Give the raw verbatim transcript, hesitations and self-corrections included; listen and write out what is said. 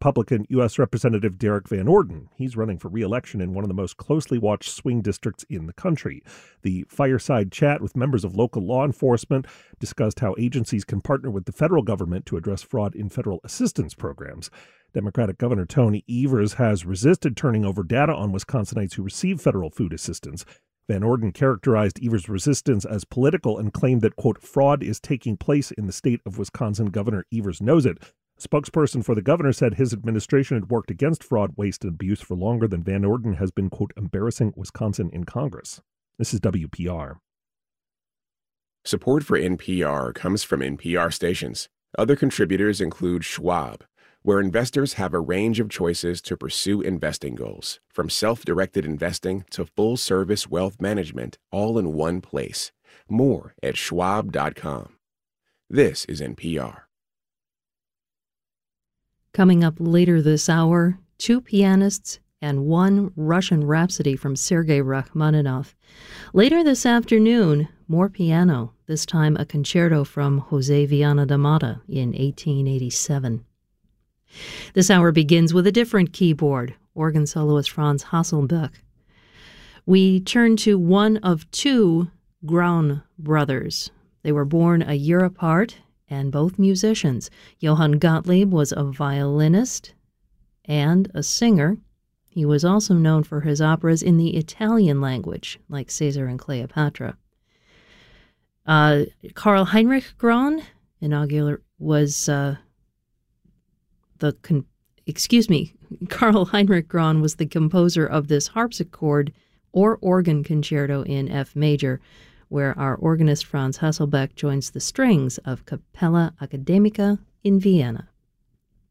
Republican U S Representative Derek Van Orden. He's running for re-election in one of the most closely watched swing districts in the country. The fireside chat with members of local law enforcement discussed how agencies can partner with the federal government to address fraud in federal assistance programs. Democratic Governor Tony Evers has resisted turning over data on Wisconsinites who receive federal food assistance. Van Orden characterized Evers' resistance as political and claimed that, quote, fraud is taking place in the state of Wisconsin. Governor Evers knows it. A spokesperson for the governor said his administration had worked against fraud, waste, and abuse for longer than Van Orden has been, quote, embarrassing Wisconsin in Congress. This is W P R. Support for N P R comes from N P R stations. Other contributors include Schwab, where investors have a range of choices to pursue investing goals, from self-directed investing to full-service wealth management, all in one place. More at schwab dot com. This is N P R. Coming up later this hour, two pianists and one Russian Rhapsody from Sergei Rachmaninoff. Later this afternoon, more piano, this time a concerto from Jose Viana da Mata in eighteen eighty-seven. This hour begins with a different keyboard, organ soloist Franz Hasselbeck. We turn to one of two Graun brothers. They were born a year apart and both musicians. Johann Gottlieb was a violinist and a singer. He was also known for his operas in the Italian language, like Caesar and Cleopatra. Uh, Karl Heinrich Graun inaugural was... Uh, The con- excuse me, Karl Heinrich Graun was the composer of this harpsichord or organ concerto in F major, where our organist Franz Hasselbeck joins the strings of Capella Academica in Vienna.